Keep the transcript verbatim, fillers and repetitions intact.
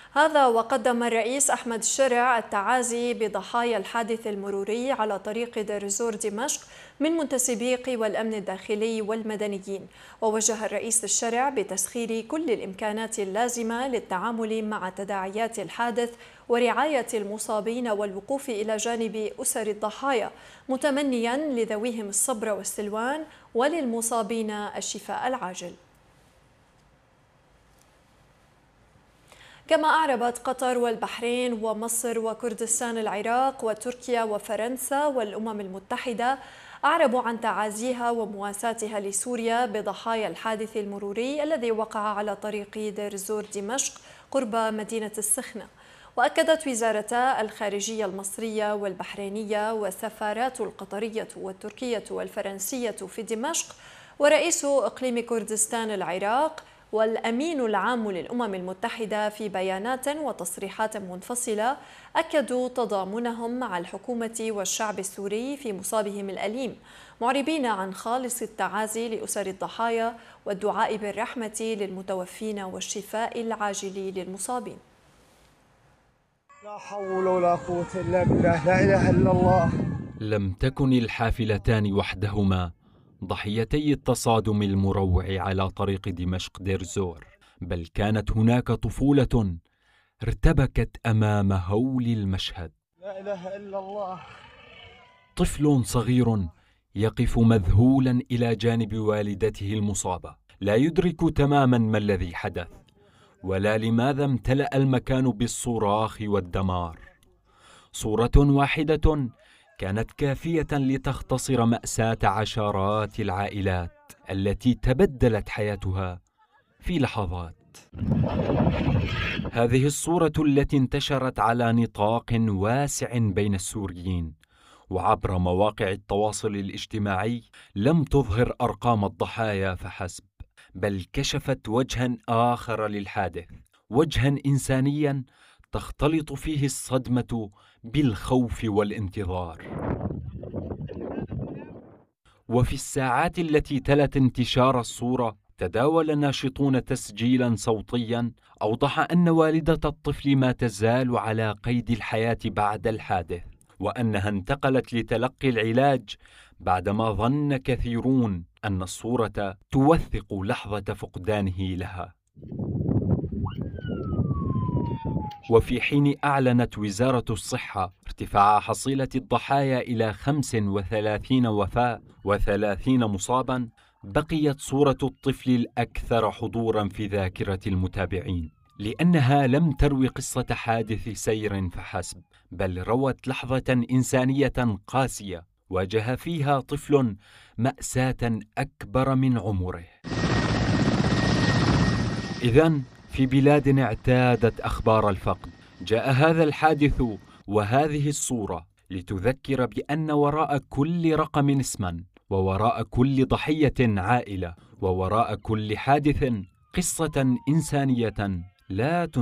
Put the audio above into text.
هذا وقدم الرئيس أحمد الشرع التعازي بضحايا الحادث المروري على طريق دير الزور دمشق من منتسبي قوى الأمن الداخلي والمدنيين. ووجه الرئيس الشرع بتسخير كل الإمكانات اللازمة للتعامل مع تداعيات الحادث ورعاية المصابين والوقوف إلى جانب أسر الضحايا، متمنيا لذويهم الصبر والسلوان وللمصابين الشفاء العاجل. كما أعربت قطر والبحرين ومصر وكردستان العراق وتركيا وفرنسا والأمم المتحدة أعربوا عن تعازيها ومواساتها لسوريا بضحايا الحادث المروري الذي وقع على طريق دير الزور دمشق قرب مدينة السخنة. وأكدت وزارتا الخارجية المصرية والبحرينية والسفارات القطرية والتركية والفرنسية في دمشق ورئيس إقليم كردستان العراق والأمين العام للأمم المتحدة في بيانات وتصريحات منفصلة أكدوا تضامنهم مع الحكومة والشعب السوري في مصابهم الأليم، معربين عن خالص التعازي لأسر الضحايا والدعاء بالرحمة للمتوفين والشفاء العاجل للمصابين. لا حول ولا قوة إلا بالله، لا إله إلا الله. لم تكن الحافلتان وحدهما ضحيتي التصادم المروع على طريق دمشق دير الزور، بل كانت هناك طفولة ارتبكت أمام هول المشهد. لا إله إلا الله. طفل صغير يقف مذهولا إلى جانب والدته المصابة، لا يدرك تماما ما الذي حدث ولا لماذا امتلأ المكان بالصراخ والدمار. صورة واحدة كانت كافية لتختصر مأساة عشرات العائلات التي تبدلت حياتها في لحظات. هذه الصورة التي انتشرت على نطاق واسع بين السوريين وعبر مواقع التواصل الاجتماعي لم تظهر أرقام الضحايا فحسب، بل كشفت وجها آخر للحادث، وجها إنسانيا تختلط فيه الصدمة بالخوف والانتظار. وفي الساعات التي تلت انتشار الصورة تداول ناشطون تسجيلا صوتيا أوضح أن والدة الطفل ما تزال على قيد الحياة بعد الحادث، وأنها انتقلت لتلقي العلاج بعدما ظن كثيرون أن الصورة توثق لحظة فقدانه لها. وفي حين أعلنت وزارة الصحة ارتفاع حصيلة الضحايا إلى خمس وثلاثين وفاة وثلاثين مصابا، بقيت صورة الطفل الأكثر حضورا في ذاكرة المتابعين، لأنها لم تروي قصة حادث سير فحسب، بل روت لحظة إنسانية قاسية واجه فيها طفل مأساة أكبر من عمره. إذن في بلاد اعتادت أخبار الفقد جاء هذا الحادث وهذه الصورة لتذكر بأن وراء كل رقم اسما، ووراء كل ضحية عائلة، ووراء كل حادث قصة إنسانية لا تنسى.